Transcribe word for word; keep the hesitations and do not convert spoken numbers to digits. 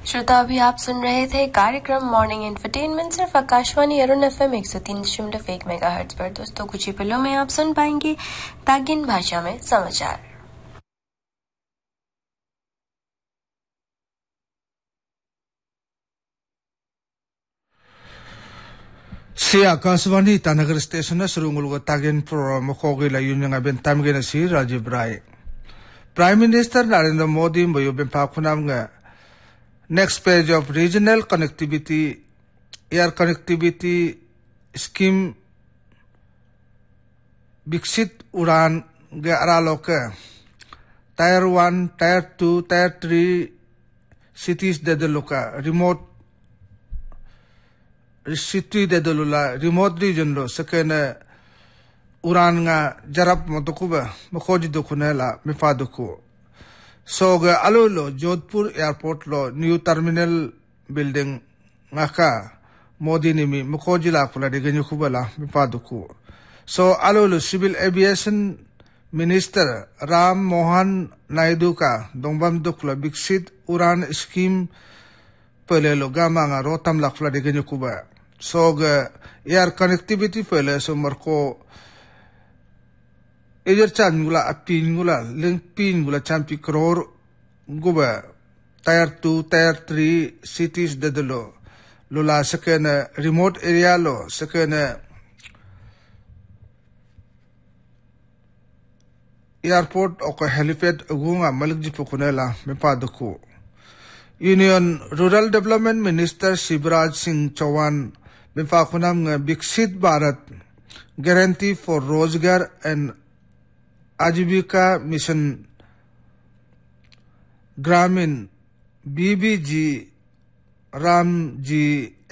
श्रोता, अभी आप सुन रहे थे कार्यक्रम मॉर्निंग एंटरटेनमेंट सिर्फ आकाशवाणी अरुण एफएम एक सौ तीन दशमलव एक मेगाहर्ट्ज पर। दोस्तों, कुछ ही पलों में आप सुन पाएंगे तागिन भाषा में समाचार। Si Akashvani Tanagar Station Surungul Tagen Pro Mokogila Union Aben Tamgena Si Rajiv Rai. Prime Minister Narendra Modi Moyubin Pakunamga. Next page of regional connectivity, air connectivity scheme Bixit Uran Garaloka. Tier one, Tier two, Tier three cities Dedeluka, remote city Dedalula, remote region lo, second Uran nga Jarap Motokuba, Mokoji Dokunela, Mifaduku. So ga alolo Jodhpur airport lo new terminal building ngaka Modi nimi Mokoji la kula de ganyu kubala Mifaduku. So alolo civil aviation minister Ram Mohan Naidu ka dongbam dukla Bixit Uran scheme pele lo gama nga rotam la kula de ganyu kuba. So ga air connectivity pele so marko Ejer chan gula apin gula link pin gula champi crore guba tier two tier three cities dedelo lula second remote area lo second airport o helipad gunga malikji pukunela mepaduku. Union Rural Development Minister Shivraj Singh Chauhan mepakunam Biksit Bharat Guarantee for Rozgar and Ajivika Mission Gramin B B G Ram G